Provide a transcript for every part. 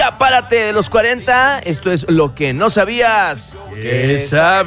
Párate de los 40, esto es lo que no sabías. ¡Esa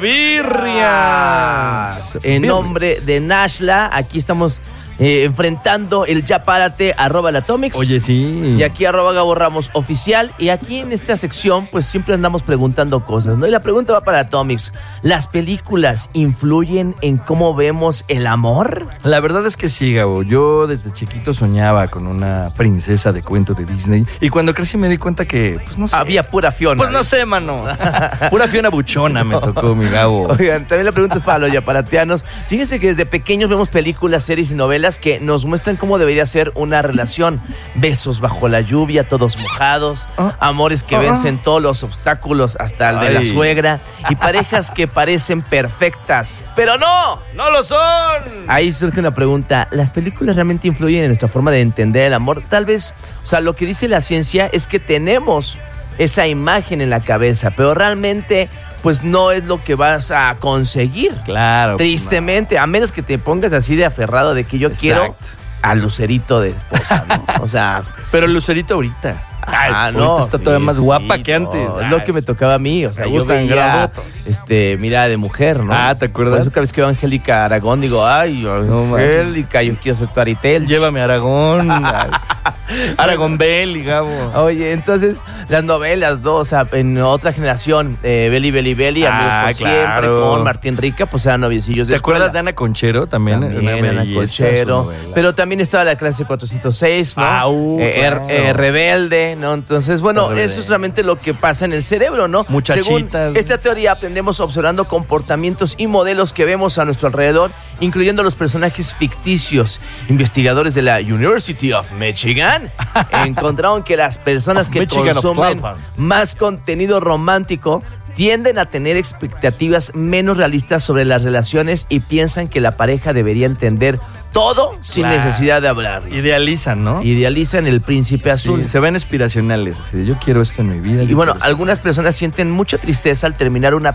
birria! En nombre de Nashla, aquí estamos enfrentando el Ya Párate, @Latomics. Oye, sí. Y aquí @Gabo Ramos oficial. Y aquí en esta sección, pues siempre andamos preguntando cosas, ¿no? Y la pregunta va para Atomics. ¿Las películas influyen en cómo vemos el amor? La verdad es que sí, Gabo. Yo desde chiquito soñaba con una princesa de cuento de Disney. Y cuando crecí me di cuenta que, pues no sé. Había pura Fiona. Pues no sé, mano. Pura Fiona buchona me tocó, mi Gabo. Oigan, también la pregunta es para los yaparatianos. Fíjense que desde pequeños vemos películas, series y novelas que nos muestran cómo debería ser una relación. Besos bajo la lluvia, todos mojados, amores que vencen todos los obstáculos, hasta el de la suegra, y parejas que parecen perfectas, pero no lo son. Ahí surge una pregunta: ¿las películas realmente influyen en nuestra forma de entender el amor? Tal vez, o sea, lo que dice la ciencia es que tenemos esa imagen en la cabeza, pero realmente pues no es lo que vas a conseguir. Claro. Tristemente, a menos que te pongas así de aferrado de que yo quiero al Lucerito de esposa, ¿no? O sea, pero el Lucerito ahorita. No, está todavía más guapa que antes. Es lo que me tocaba a mí, o sea, me yo gustan veía, gradotos. Mirada de mujer, ¿no? ¿Te acuerdas? Por eso cada vez que veo a Angélica Aragón digo, ay, no, Angélica, yo quiero ser tu Aritel. Llévame a Aragón. Aragón Belli, Gabo. Oye, entonces, las novelas, ¿no? O sea, en otra generación, Beli, Amigos por Siempre, con Martín Rica, pues eran noviecillos de ¿Te escuela. acuerdas de Ana Conchero también? Ana Conchero. Pero también estaba la clase 406, ¿no? Rebelde, ¿no? Entonces, bueno, eso es realmente lo que pasa en el cerebro, ¿no? Muchachitas. Según esta teoría, aprendemos observando comportamientos y modelos que vemos a nuestro alrededor, incluyendo los personajes ficticios. Investigadores de la University of Michigan encontraron que las personas que consumen más contenido romántico tienden a tener expectativas menos realistas sobre las relaciones y piensan que la pareja debería entender todo sin necesidad de hablar. Idealizan, ¿no? Idealizan el príncipe azul. Sí, se ven aspiracionales. Así de, yo quiero esto en mi vida. Y bueno, algunas personas sienten mucha tristeza al terminar una